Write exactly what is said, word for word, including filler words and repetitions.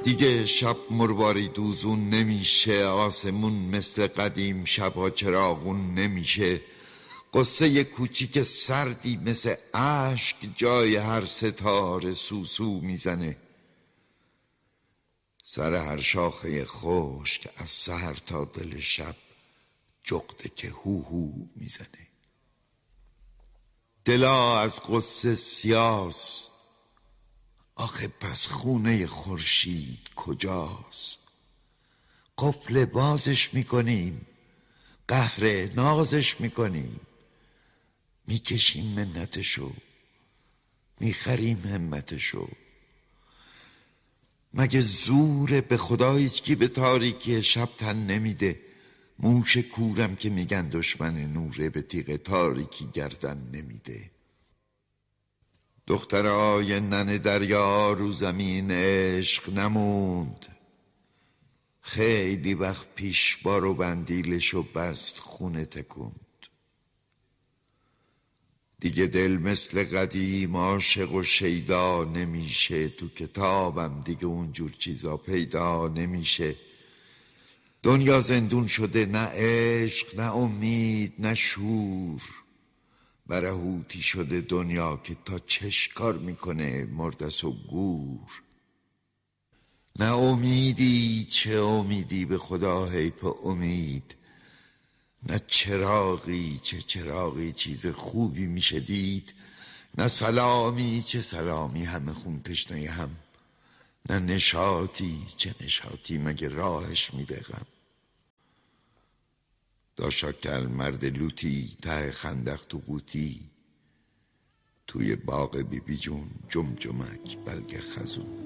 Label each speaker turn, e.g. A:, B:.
A: دیگه شب مروارید دوزون نمیشه، آسمون مثل قدیم شبا چراغون نمیشه. قصه کوچیک سردی مثل اشک جای هر ستاره سوسو میزنه. سر هر شاخه خشک از سحر تا دل شب جغده که هو هو میزنه. دلا از قصه سیاس، آخه پس خونه خورشید کجاست؟ قفل بازش میکنیم، قهر نازش میکنیم، میکشیم منتشو، میخریم همتشو. مگه زوره به خدا هیچکی به تاریکی شب تن نمیده؟ موش کورم که میگن دشمن نوره به تیغ تاریکی گردن نمیده. دخترای ننه دریا رو زمین عشق نموند، خیلی وقت پیش بارو بندیلشو بست خونه تکوند. دیگه دل مثل قدیم عاشق و شیدا نمیشه، تو کتابم دیگه اونجور چیزا پیدا نمیشه. دنیا زندون شده، نه عشق نه امید نه شور. برهوتی شده دنیا که تا چش کار میکنه مردس و گور. نه امیدی، چه امیدی به خدا حیف امید. نه چراغی، چه چراغی چیز خوبی میشه دید. نه سلامی، چه سلامی همه خون تشنه هم. نه نشاطی، چه نشاطی مگه راهش میده غم. داشاکر مرد لوتی ته خندق تو قوطی، توی باغ بی بی جون جمجمک بلگ خزون.